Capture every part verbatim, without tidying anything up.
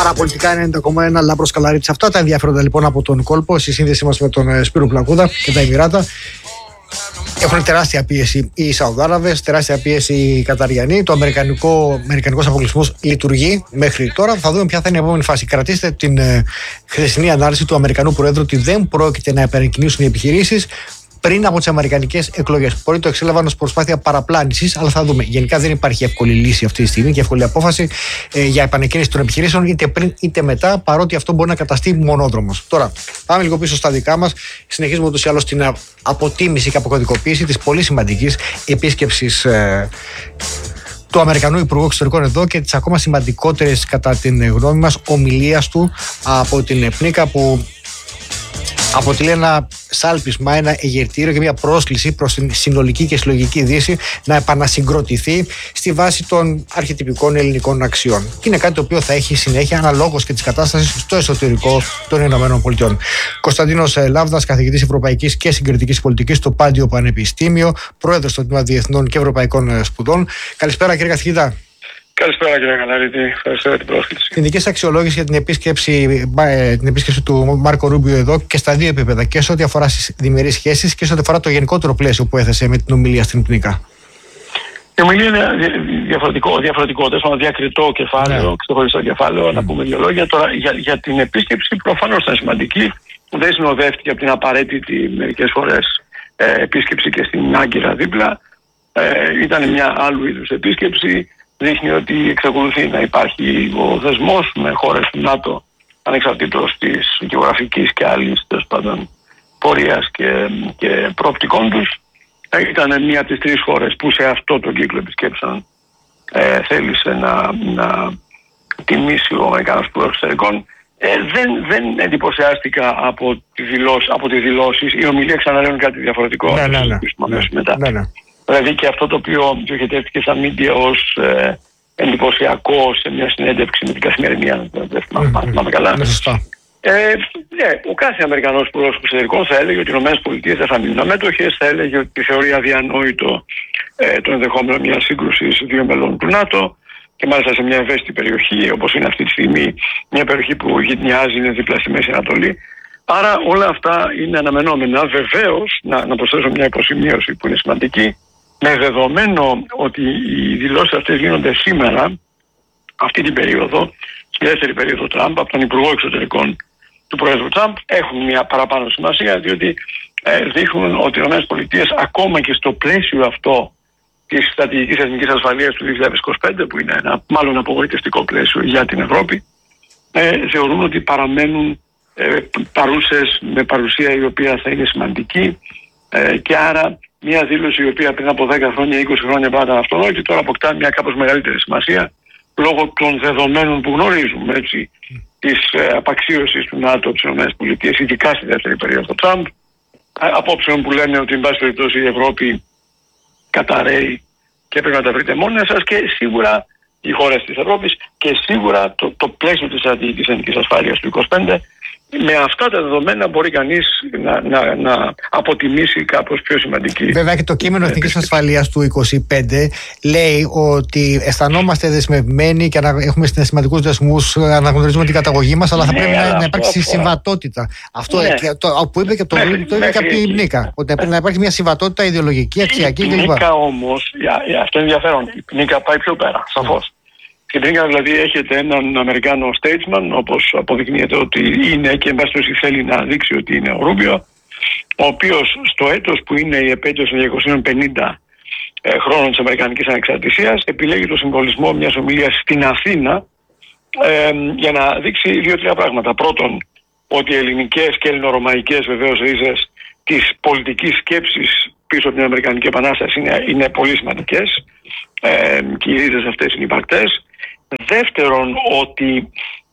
Παραπολιτικά ενενήντα κόμμα ένα, Λάμπρος Καλαρίτης. Αυτά τα ενδιαφέροντα λοιπόν από τον κόλπο, στη σύνδεσή μας με τον Σπύρο Πλακούδα και τα Εμιράτα. Έχουν τεράστια πίεση οι Σαουδάραβες, τεράστια πίεση οι Καταριανοί. Το αμερικανικό, αμερικανικός αποκλεισμός λειτουργεί μέχρι τώρα. Θα δούμε ποια θα είναι η επόμενη φάση. Κρατήστε την ε, χθεσινή ανάλυση του Αμερικανού Προέδρου ότι δεν πρόκειται να επανεκκινήσουν οι επιχειρήσεις πριν από τις αμερικανικές εκλογές. Πολλοί το εξέλαβαν ως προσπάθεια παραπλάνησης, αλλά θα δούμε. Γενικά δεν υπάρχει εύκολη λύση αυτή τη στιγμή και εύκολη απόφαση ε, για επανεκκίνηση των επιχειρήσεων είτε πριν είτε μετά, παρότι αυτό μπορεί να καταστεί μονόδρομος. Τώρα, πάμε λίγο πίσω στα δικά μας. Συνεχίζουμε ούτως ή άλλως την αποτίμηση και αποκωδικοποίηση της πολύ σημαντικής επίσκεψης ε, του Αμερικανού Υπουργού Εξωτερικών εδώ και τις ακόμα σημαντικότερες, κατά την γνώμη μας, ομιλίας του από την ΠΝΙΚΑ, που αποτελεί ένα σάλπισμα, ένα εγερτήριο και μια πρόσκληση προς την συνολική και συλλογική Δύση να επανασυγκροτηθεί στη βάση των αρχιτυπικών ελληνικών αξιών. Και είναι κάτι το οποίο θα έχει συνέχεια αναλόγως και της κατάστασης στο εσωτερικό των ΗΠΑ. Κωνσταντίνος Λάβδας, καθηγητής Ευρωπαϊκής και Συγκριτικής Πολιτικής στο Πάντιο Πανεπιστήμιο, πρόεδρος του Τμήμα Διεθνών και Ευρωπαϊκών Σπουδών. Καλησπέρα, κύριε καθηγητά. Καλησπέρα, κύριε Καλαρίτη. Ευχαριστώ για την πρόσκληση. Την δική σας αξιολόγηση για την επίσκεψη, την επίσκεψη του Μάρκο Ρούμπιο εδώ και στα δύο επίπεδα, και σε ό,τι αφορά στις διμερείς σχέσεις και σε ό,τι αφορά το γενικότερο πλαίσιο που έθεσε με την ομιλία στην ΠΝΙΚΑ. Η ομιλία είναι διαφορετικό, διαφορετικό ένα διακριτό κεφάλαιο, ναι. ξεχωριστό κεφάλαιο, mm. να πούμε δύο λόγια. Τώρα, για, για την επίσκεψη προφανώς ήταν σημαντική. Δεν συνοδεύτηκε από την απαραίτητη μερικές φορές ε, επίσκεψη και στην Άγκυρα δίπλα. Ε, ήταν μια άλλου είδους επίσκεψη. Δείχνει ότι εξακολουθεί να υπάρχει ο δεσμός με χώρες του ΝΑΤΟ ανεξαρτήτως της γεωγραφικής και άλλης τέλος πάντων πορείας και, και προοπτικών τους. Ήταν μία από τις τρεις χώρες που σε αυτό το κύκλο επισκέψεων ε, θέλησε να, να τιμήσει ο Αμερικανός Υπουργός Εξωτερικών. Ε, δεν, δεν εντυπωσιάστηκα από τη δηλώση, από τις δηλώσεις. Η ομιλία ξαναλέουν κάτι διαφορετικό. Ναι, ναι, ναι. ναι, μετά. ναι, ναι. Δηλαδή και αυτό το οποίο διοχετεύτηκε στα μίντια ως ε, εντυπωσιακό σε μια συνέντευξη με την Καθημερινή, αν δεν θυμάμαι καλά. Ε, ναι, ο κάθε Αμερικανός Υπουργός Εξωτερικών θα έλεγε ότι οι ΗΠΑ δεν θα μείνουν αμέτωχες, θα έλεγε ότι θεωρεί αδιανόητο ε, το ενδεχόμενο μιας σύγκρουσης δύο μελών του ΝΑΤΟ και μάλιστα σε μια ευαίσθητη περιοχή, όπως είναι αυτή τη στιγμή μια περιοχή που γειτνιάζει, είναι δίπλα στη Μέση Ανατολή. Άρα όλα αυτά είναι αναμενόμενα. Βεβαίως, να, να προσθέσω μια υποσημείωση που είναι σημαντική. Με δεδομένο ότι οι δηλώσεις αυτές γίνονται σήμερα, αυτή την περίοδο, στη δεύτερη περίοδο Τραμπ, από τον Υπουργό Εξωτερικών του Πρόεδρου Τραμπ, έχουν μια παραπάνω σημασία, διότι ε, δείχνουν ότι οι ΗΠΑ ακόμα και στο πλαίσιο αυτό της στρατηγικής εθνικής ασφαλείας του δύο χιλιάδες είκοσι πέντε, που είναι ένα μάλλον απογοητευτικό πλαίσιο για την Ευρώπη, ε, θεωρούν ότι παραμένουν ε, παρούσες, με παρουσία η οποία θα είναι σημαντική, ε, και άρα μια δήλωση η οποία πριν από δέκα χρόνια, είκοσι χρόνια πριν ήταν αυτονόητη, τώρα αποκτά μια κάπως μεγαλύτερη σημασία λόγω των δεδομένων που γνωρίζουμε, έτσι, της ε, απαξίωσης του ΝΑΤΟ από τις ΗΠΑ, ειδικά στη δεύτερη περίοδο Τραμπ, απόψεων που λένε ότι, εν πάση περιπτώσει, η Ευρώπη καταραίει και πρέπει να τα βρείτε μόνοι σας, και σίγουρα οι χώρες της Ευρώπης και σίγουρα το, το πλαίσιο της στρατηγικής εθνικής ασφάλειας του είκοσι πέντε. Με αυτά τα δεδομένα μπορεί κανείς να, να, να αποτιμήσει κάπως πιο σημαντική. Βέβαια και το κείμενο εθνικής ασφαλείας του είκοσι πέντε λέει ότι αισθανόμαστε δεσμευμένοι και έχουμε συναισθηματικούς δεσμούς, αναγνωρίζουμε την καταγωγή μας, αλλά θα ναι, πρέπει να, να υπάρξει αυτό, συμβατότητα. Αυτό ναι. το, που είπε και το, μέχρι, το είπε και από την ΠΝΙΚΑ. Ότι πρέπει να υπάρχει μια συμβατότητα ιδεολογική, αξιακή κλπ. Η ΠΝΙΚΑ όμως, αυτό είναι ενδιαφέρον, η ΠΝΙΚΑ πάει πιο πέρα, σαφώς. Στην ΠΝΙΚΑ δηλαδή έχετε έναν Αμερικάνο statesman, όπως αποδεικνύεται ότι είναι και εν πάση περιπτώσει θέλει να δείξει ότι είναι ο Ρούμπιο, ο οποίος στο έτος που είναι η επέτειος των διακοσίων πενήντα ε, χρόνων της Αμερικανικής Ανεξαρτησίας επιλέγει το συμβολισμό μιας ομιλίας στην Αθήνα ε, για να δείξει δύο-τρία πράγματα. Πρώτον, ότι οι ελληνικές και ελληνορωμαϊκές βεβαίως ρίζες της πολιτικής σκέψης πίσω από την Αμερικανική Επανάσταση είναι, είναι πολύ σημαντικές ε, και οι ρίζες αυτές είναι υπαρκτές. Δεύτερον, ότι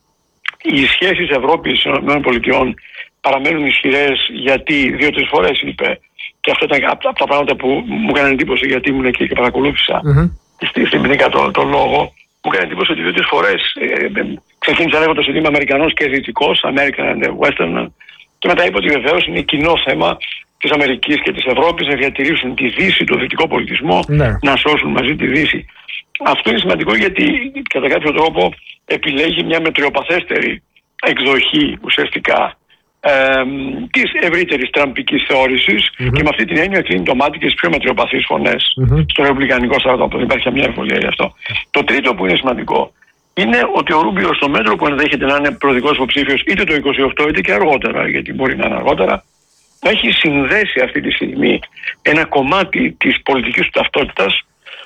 οι σχέσεις Ευρώπης με ΗΠΑ παραμένουν ισχυρές, γιατί δύο-τρεις φορές είπε, και αυτό ήταν από τα πράγματα που μου έκανε εντύπωση, γιατί ήμουν εκεί και παρακολούθησα mm-hmm. στην ΠΝΙΚΑ τον το λόγο, μου έκανε εντύπωση ότι δύο-τρεις φορές ε, ε, ξεκίνησα λέγοντας ότι είμαι Αμερικανός και Δυτικός, American and Western, και μετά είπε ότι βεβαίως είναι κοινό θέμα της Αμερικής και της Ευρώπης να διατηρήσουν τη Δύση, το δυτικό πολιτισμό, ναι. να σώσουν μαζί τη Δύση. αυτό είναι σημαντικό γιατί κατά κάποιο τρόπο επιλέγει μια μετριοπαθέστερη εκδοχή ουσιαστικά ε, της ευρύτερης τραμπικής θεώρησης mm-hmm. και με αυτή την έννοια κλείνει το μάτι και στις πιο μετριοπαθείς φωνές mm-hmm. στο ρεπουμπλικανικό στρατόπεδο. Δεν υπάρχει καμία εμβολία γι' αυτό. Το τρίτο που είναι σημαντικό είναι ότι ο Ρούμπιο στο μέτρο που ενδέχεται να είναι προεδρικός υποψήφιος είτε το είκοσι οκτώ είτε και αργότερα, γιατί μπορεί να είναι αργότερα, έχει συνδέσει αυτή τη στιγμή ένα κομμάτι της πολιτικής του ταυτότητας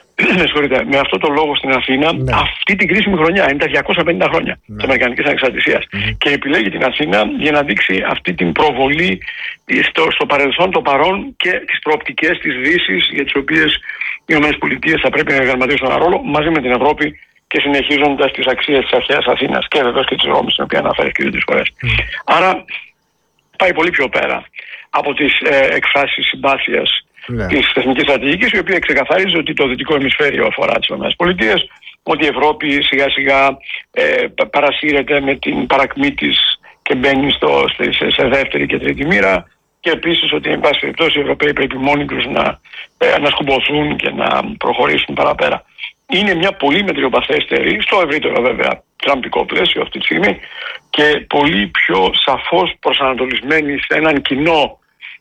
με, με αυτό το λόγο στην Αθήνα ναι. αυτή την κρίσιμη χρονιά. Είναι τα διακόσια πενήντα χρόνια ναι. της Αμερικανικής Ανεξαρτησίας. Mm-hmm. Και επιλέγει την Αθήνα για να δείξει αυτή την προβολή στο, στο παρελθόν, το παρόν και τις προοπτικές της Δύσης για τις οποίες οι ΗΠΑ θα πρέπει να διαδραματίσουν ένα ρόλο μαζί με την Ευρώπη και συνεχίζοντας τις αξίες της αρχαίας Αθήνας και βεβαίως και της Ρώμης, την οποία αναφέρει και δύο-τρεις φορές. Mm. Άρα πάει πολύ πιο πέρα από τις ε, εκφράσεις συμπάθειας yeah. της εθνικής στρατηγικής, η οποία ξεκαθαρίζει ότι το δυτικό ημισφαίριο αφορά τις ΗΠΑ, ότι η Ευρώπη σιγά σιγά ε, παρασύρεται με την παρακμή της και μπαίνει στο, σε, σε δεύτερη και τρίτη μοίρα. Και επίσης ότι εν πάση περιπτώσει οι Ευρωπαίοι πρέπει μόνοι τους να, ε, να σκουμποθούν και να προχωρήσουν παραπέρα. Είναι μια πολύ μετριοπαθέστερη, στο ευρύτερο βέβαια τραμπικό πλαίσιο αυτή τη στιγμή και πολύ πιο σαφώς προσανατολισμένη σε έναν κοινό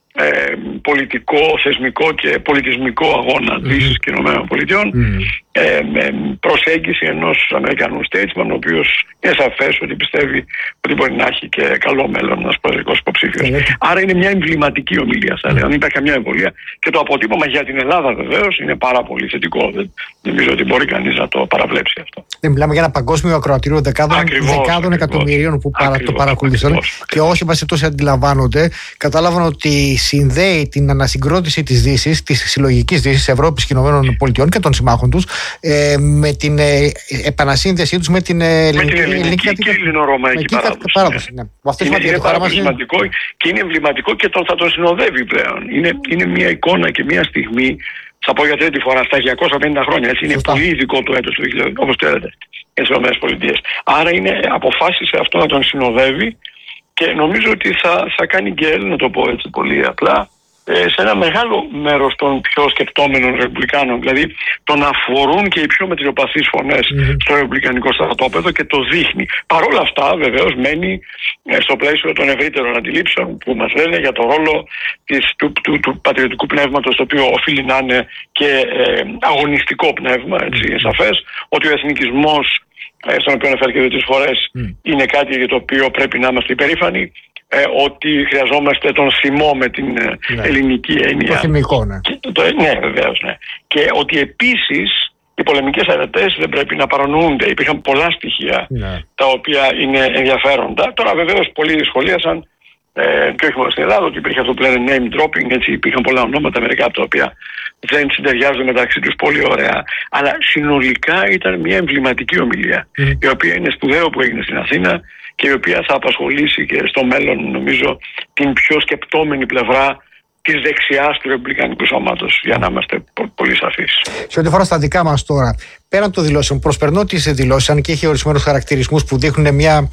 ε, πολιτικό, θεσμικό και πολιτισμικό αγώνα mm-hmm. Δύσης και Ηνωμένων Πολιτειών mm-hmm. ε, με προσέγγιση ενός Αμερικανού statesman, ο οποίος είναι σαφές ότι πιστεύει ότι μπορεί να έχει και καλό μέλλον ένας προεδρικός υποψήφιος. Mm-hmm. Άρα είναι μια εμβληματική ομιλία, θα έλεγα, δεν υπάρχει καμιά εμβολία. Και το αποτύπωμα για την Ελλάδα βεβαίως είναι πάρα πολύ θετικό. Δεν νομίζω ότι μπορεί κανείς να το παραβλέψει αυτό. Δεν μιλάμε για ένα παγκόσμιο ακροατήριο δεκάδων, ακριβώς, δεκάδων ακριβώς, εκατομμυρίων που παρα, ακριβώς, το παρακολουθούν και όσοι βασιτώσει αντιλαμβάνονται, κατάλαβαν ότι συνδέει την ανασυγκρότηση της Δύσης, της συλλογικής Δύσης Ευρώπης και Ηνωμένων Πολιτειών και των συμμάχων τους ε, με την ε, επανασύνδεσή τους με την ε, ελληνική, ελληνική και ελληνορωμαϊκή παράδοση. παράδοση ναι. Ναι. Είναι, είναι, είναι πάρα πολύ σημαντικό είναι... και είναι εμβληματικό και τον, θα τον συνοδεύει πλέον. Είναι, είναι μια εικόνα και μια στιγμή, θα πω για τρίτη φορά, στα διακόσια πενήντα χρόνια. Έτσι, είναι πολύ ειδικό το έτος του χιλιάδες, όπως ξέρετε, για τις ΗΠΑ. Άρα είναι, αποφάσισε αυτό να τον συνοδεύει και νομίζω ότι θα, θα κάνει γκέλ, να το πω έτσι πολύ απλά, σε ένα μεγάλο μέρος των πιο σκεπτόμενων ρεπουμπλικάνων. Δηλαδή τον αφορούν και οι πιο μετριοπαθείς φωνές mm-hmm. στο ρεπουμπλικανικό στρατόπεδο και το δείχνει. Παρ' όλα αυτά βεβαίως μένει στο πλαίσιο των ευρύτερων αντιλήψεων που μας λένε για το ρόλο της, του, του, του πατριωτικού πνεύματος, το οποίο οφείλει να είναι και ε, αγωνιστικό πνεύμα. Έτσι, είναι σαφές ότι ο εθνικισμός, στον οποίο αναφέρθηκε δύο τρεις φορές, mm. είναι κάτι για το οποίο πρέπει να είμαστε υπερήφανοι. Ε, ότι χρειαζόμαστε τον θυμό με την ναι. ελληνική έννοια. Το θυμικό, ναι. Και, το, ναι, βεβαίως, ναι. Και ότι επίσης οι πολεμικές αρετές δεν πρέπει να παρανοούνται. Υπήρχαν πολλά στοιχεία ναι. τα οποία είναι ενδιαφέροντα. Τώρα βεβαίως πολλοί σχολίασαν ε, και όχι μόνο στην Ελλάδα, ότι υπήρχε αυτό που λένε name dropping, έτσι υπήρχαν πολλά ονόματα, μερικά από τα οποία δεν συντεριάζουν μεταξύ τους πολύ ωραία. Αλλά συνολικά ήταν μια εμβληματική ομιλία, mm. η οποία είναι σπουδαίο που έγινε στην Αθήνα και η οποία θα απασχολήσει και στο μέλλον, νομίζω, την πιο σκεπτόμενη πλευρά της δεξιάς του Ρεπουμπλικανικού Σώματος, για να είμαστε πολύ σαφείς. Σε ό,τι αφορά στα δικά μας τώρα, πέραν των δηλώσεων, προσπερνώ τις δηλώσεις, αν και έχει ορισμένους χαρακτηρισμούς που δείχνουν μια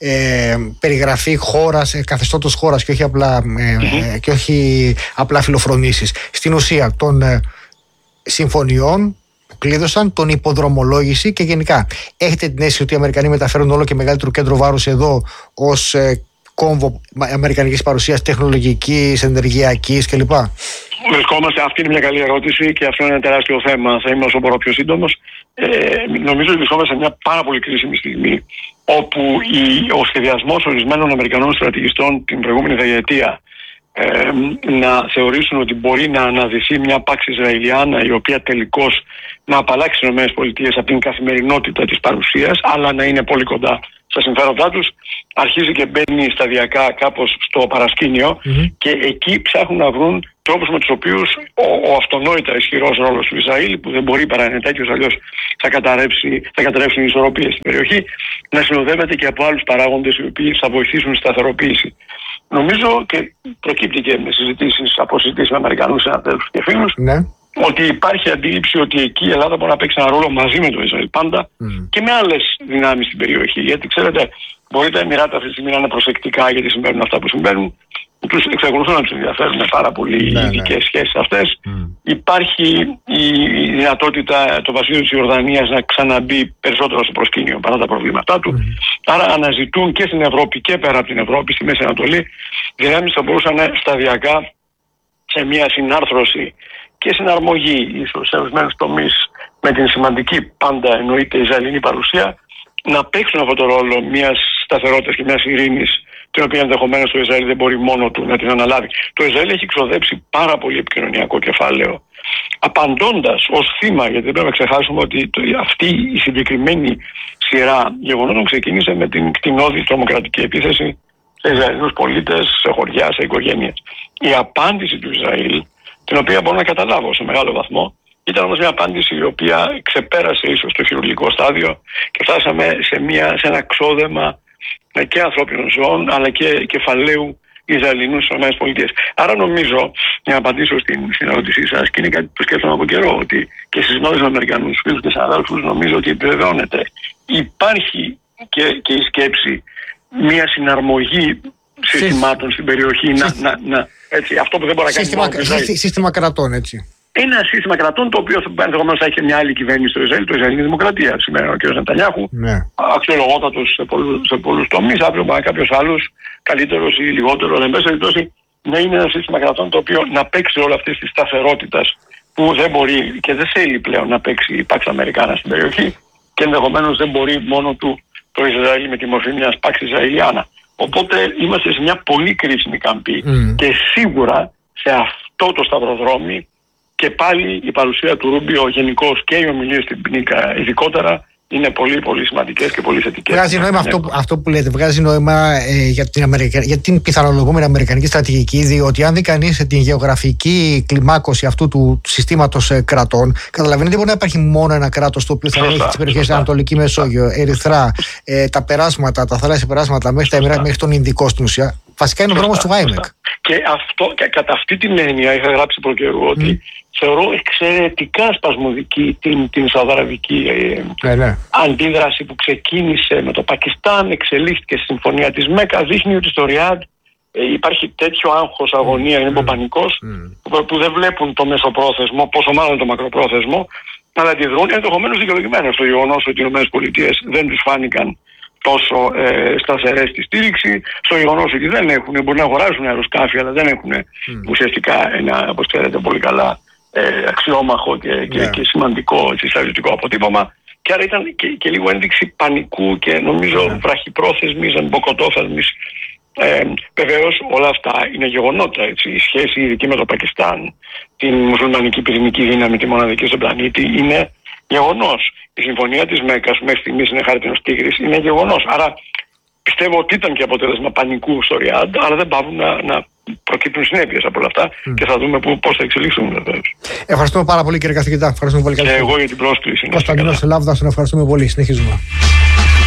ε, περιγραφή χώρας, καθεστώτος χώρας και όχι απλά, ε, mm-hmm. και όχι απλά φιλοφρονήσεις. Στην ουσία των ε, συμφωνιών που κλείδωσαν, τον υποδρομολόγηση και γενικά. Έχετε την αίσθηση ότι οι Αμερικανοί μεταφέρουν όλο και μεγαλύτερο κέντρο βάρους εδώ ως ε, κόμβο αμερικανικής παρουσίας, τεχνολογικής, ενεργειακής κλπ. Βρισκόμαστε, αυτή είναι μια καλή ερώτηση και αυτό είναι ένα τεράστιο θέμα. Θα είμαι όσο μπορώ πιο σύντομος. Ε, νομίζω ότι βρισκόμαστε σε μια πάρα πολύ κρίσιμη στιγμή, όπου η, ο σχεδιασμός ορισμένων Αμερικανών στρατηγιστών την προηγούμενη δεκαετία ε, να θεωρήσουν ότι μπορεί να αναδυθεί μια πάξη Ισραηλιάνα, η οποία τελικώς να απαλλάξει τις ΗΠΑ από την καθημερινότητα της παρουσίας, αλλά να είναι πολύ κοντά στα συμφέροντά τους, αρχίζει και μπαίνει σταδιακά κάπως στο παρασκήνιο mm-hmm. και εκεί ψάχνουν να βρουν τρόπους με τους οποίους ο, ο αυτονόητα ισχυρός ρόλος του Ισραήλ, που δεν μπορεί παρά να είναι τέτοιος, αλλιώς θα, θα καταρρεύσουν οι ισορροπίες στην περιοχή, να συνοδεύεται και από άλλους παράγοντες οι οποίοι θα βοηθήσουν στη σταθεροποίηση. Νομίζω και προκύπτει και με συζητήσεις, από συζητήσεις με Αμερικανούς συναδέλφους και φίλους, ναι. ότι υπάρχει αντίληψη ότι εκεί η Ελλάδα μπορεί να παίξει ένα ρόλο μαζί με το Ισραήλ πάντα mm. και με άλλες δυνάμεις στην περιοχή. Γιατί ξέρετε, μπορεί τα Εμιράτα αυτή τη στιγμή να είναι προσεκτικά γιατί συμβαίνουν αυτά που συμβαίνουν. τους εξακολουθούν να τους ενδιαφέρουν πάρα πολύ οι ναι, ειδικές ναι. σχέσεις αυτές. Mm. Υπάρχει η δυνατότητα το βασίλειο της Ιορδανίας να ξαναμπεί περισσότερο στο προσκήνιο παρά τα προβλήματά του. Mm. Άρα αναζητούν και στην Ευρώπη και πέρα από την Ευρώπη, στη Μέση Ανατολή, δυνάμεις θα μπορούσαν σταδιακά σε μια συνάρθρωση και συναρμογή ίσως σε ορισμένους τομείς με την σημαντική πάντα εννοείται Ισραηλινή παρουσία, να παίξουν αυτό το ρόλο μιας σταθερότητας και μιας ειρήνης, την οποία ενδεχομένως το Ισραήλ δεν μπορεί μόνο του να την αναλάβει. Το Ισραήλ έχει ξοδέψει πάρα πολύ επικοινωνιακό κεφάλαιο, απαντώντας ως θύμα, γιατί δεν πρέπει να ξεχάσουμε ότι το, αυτή η συγκεκριμένη σειρά γεγονότων ξεκίνησε με την κτηνώδη τρομοκρατική επίθεση σε Ισραηλινούς πολίτες, σε χωριά, σε οικογένειες. Η απάντηση του Ισραήλ, την οποία μπορώ να καταλάβω σε μεγάλο βαθμό, ήταν όμως μια απάντηση η οποία ξεπέρασε ίσως το χειρουργικό στάδιο και φτάσαμε σε, μια, σε ένα ξόδεμα και ανθρώπινων ζώων αλλά και κεφαλαίου Ισραηλινούς στις ΗΠΑ. Άρα νομίζω, για να απαντήσω στην, στην ερώτησή σας, και είναι κάτι που σκέφτομαι από καιρό, ότι και συζητώντας με Αμερικανούς φίλους και συναδέλφους, νομίζω ότι επιβεβαιώνεται. Υπάρχει και, και η σκέψη μια συναρμογή συστημάτων στην περιοχή, να, να, να, έτσι, αυτό που δεν μπορεί να κάνει σύστημα, μόνο το Ισραήλ. Σύστημα κρατών, έτσι. Ένα σύστημα κρατών το οποίο ενδεχομένως θα έχει μια άλλη κυβέρνηση στο Ισραήλ, το Ισραηλινή Δημοκρατία. Σήμερα ο κ. Νετανιάχου, ναι. αξιολογότατος σε πολλούς, σε πολλούς τομείς, αύριο μπορεί κάποιος άλλος, καλύτερος ή λιγότερο, αλλά εν πάση περιπτώσει να είναι ένα σύστημα κρατών το οποίο να παίξει όλα αυτή τη σταθερότητα που δεν μπορεί και δεν θέλει πλέον να παίξει η Pax Americana στην περιοχή και ενδεχομένως δεν μπορεί μόνο του το Ισραήλ με τη μορφή μιας Pax Israeliana. Οπότε είμαστε σε μια πολύ κρίσιμη καμπή mm. και σίγουρα σε αυτό το σταυροδρόμι. Και πάλι η παρουσία του Ρούμπιο γενικώς και οι ομιλίες στην Πνίκα ειδικότερα είναι πολύ πολύ σημαντικές και πολύ θετικές. Βγάζει νόημα αυτό, αυτό που λέτε, βγάζει νόημα ε, για, την Αμερικα... για την πιθανολογούμενη αμερικανική στρατηγική, διότι αν δει κανείς την γεωγραφική κλιμάκωση αυτού του συστήματος ε, κρατών, καταλαβαίνετε μπορεί να υπάρχει μόνο ένα κράτος το οποίο θα σωστά, έχει τις περιοχές Ανατολική Μεσόγειο, Ερυθρά, ε, τα περάσματα, τα θαλάσσια περάσματα μέχρι, τα Εμμυράτα, μέχρι τον Ινδικό στην ουσία. Βασικά είναι ο δρόμος του Άιμεκ. Και, αυτό, και κατά αυτή την έννοια είχα γράψει προ καιρού ότι mm. θεωρώ εξαιρετικά σπασμωδική την, την σαουδαραβική ε, ναι. αντίδραση που ξεκίνησε με το Πακιστάν, εξελίχθηκε στη συμφωνία της Μέκα, δείχνει ότι στο Ριάντ ε, υπάρχει τέτοιο άγχος, αγωνία, mm. είναι πανικός mm. που, που δεν βλέπουν το μεσοπρόθεσμο, πόσο μάλλον το μακροπρόθεσμο, αλλά αντιδρούν ενδεχομένως δικαιολογημένα στο γεγονός ότι οι ΗΠΑ δεν τους φάνηκαν τόσο ε, σταθερές στη στήριξη, στο γεγονός ότι δεν έχουν, μπορεί να αγοράσουν αεροσκάφη, αλλά δεν έχουν mm. ουσιαστικά ένα, όπως ξέρετε πολύ καλά, ε, αξιόμαχο και, yeah. και, και σημαντικό στρατιωτικό αποτύπωμα. Και άρα ήταν και, και λίγο ένδειξη πανικού και νομίζω yeah. βραχυπρόθεσμης, εμποκοτόθεσμης. Ε, βεβαίως όλα αυτά είναι γεγονότα. Έτσι. Η σχέση ειδική με το Πακιστάν, την μουσουλμανική πυρηνική δύναμη, τη μοναδική στον πλανήτη, είναι γεγονός. Η συμφωνία της Μέκας μέχρι στιγμής είναι χάρτινος τίγρης, είναι γεγονός. Άρα πιστεύω ότι ήταν και αποτέλεσμα πανικού στο Ριάντ, αλλά δεν πάβουν να, να προκύπτουν συνέπειες από όλα αυτά mm. και θα δούμε πώς θα εξελίξουν βεβαίως. Ευχαριστούμε πάρα πολύ κύριε καθηγητά. Ευχαριστούμε πολύ. Και εγώ για την πρόσκληση. Κωνσταντίνος Λάβδας, τον ευχαριστούμε πολύ. Συνεχίζουμε.